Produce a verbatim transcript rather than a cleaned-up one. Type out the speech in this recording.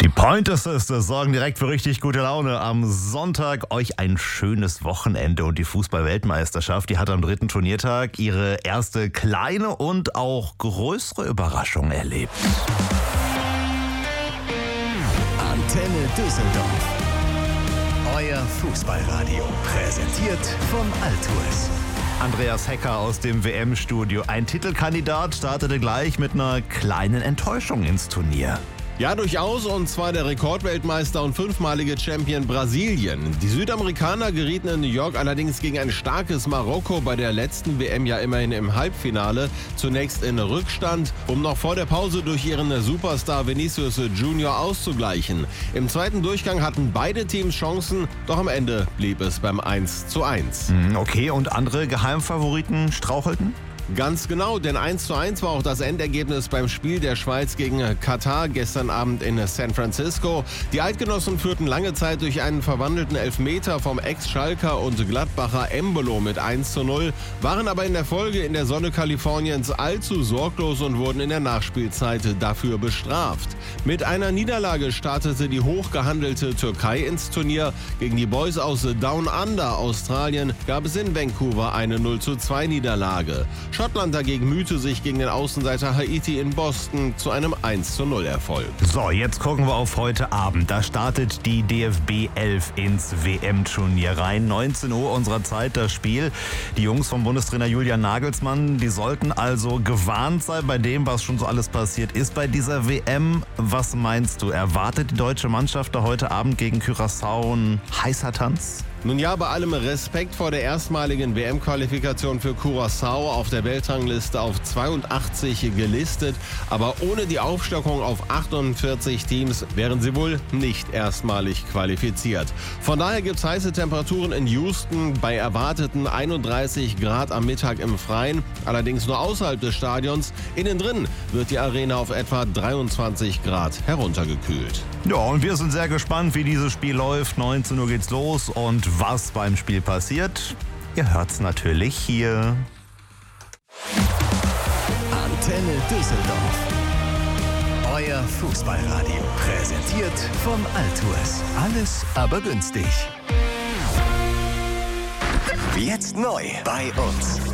Die Pointer Sisters sorgen direkt für richtig gute Laune. Am Sonntag euch ein schönes Wochenende und die Fußball-Weltmeisterschaft, die hat am dritten Turniertag ihre erste kleine und auch größere Überraschung erlebt. Antenne Düsseldorf. Euer Fußballradio, präsentiert von Altours. Andreas Hecker aus dem W M-Studio. Ein Titelkandidat startete gleich mit einer kleinen Enttäuschung ins Turnier. Ja, durchaus, und zwar der Rekordweltmeister und fünfmalige Champion Brasilien. Die Südamerikaner gerieten in New York allerdings gegen ein starkes Marokko bei der letzten W M ja immerhin im Halbfinale. Zunächst in Rückstand, um noch vor der Pause durch ihren Superstar Vinicius Junior auszugleichen. Im zweiten Durchgang hatten beide Teams Chancen, doch am Ende blieb es beim eins zu eins. Okay, und andere Geheimfavoriten strauchelten? Ganz genau, denn eins zu eins war auch das Endergebnis beim Spiel der Schweiz gegen Katar gestern Abend in San Francisco. Die Eidgenossen führten lange Zeit durch einen verwandelten Elfmeter vom Ex-Schalker und Gladbacher Embolo mit eins zu null, waren aber in der Folge in der Sonne Kaliforniens allzu sorglos und wurden in der Nachspielzeit dafür bestraft. Mit einer Niederlage startete die hochgehandelte Türkei ins Turnier. Gegen die Boys aus Down Under, Australien, gab es in Vancouver eine null zu zwei Niederlage. Schottland dagegen mühte sich gegen den Außenseiter Haiti in Boston zu einem eins zu null Erfolg. So, jetzt gucken wir auf heute Abend. Da startet die D F B elf ins W M-Turnier rein. neunzehn Uhr unserer Zeit das Spiel. Die Jungs vom Bundestrainer Julian Nagelsmann, die sollten also gewarnt sein bei dem, was schon so alles passiert ist bei dieser W M. Was meinst du? Erwartet die deutsche Mannschaft da heute Abend gegen Curaçao ein heißer Tanz? Nun ja, bei allem Respekt vor der erstmaligen W M-Qualifikation für Curaçao, auf der Weltrangliste auf zweiundachtzig gelistet, aber ohne die Aufstockung auf achtundvierzig Teams wären sie wohl nicht erstmalig qualifiziert. Von daher gibt es heiße Temperaturen in Houston bei erwarteten einunddreißig Grad am Mittag im Freien, allerdings nur außerhalb des Stadions. Innen drin wird die Arena auf etwa dreiundzwanzig Grad heruntergekühlt. Ja, und wir sind sehr gespannt, wie dieses Spiel läuft. neunzehn Uhr geht's los und was beim Spiel passiert, ihr hört's natürlich hier. Antenne Düsseldorf. Euer Fußballradio, präsentiert von Altours. Alles aber günstig. Jetzt neu bei uns.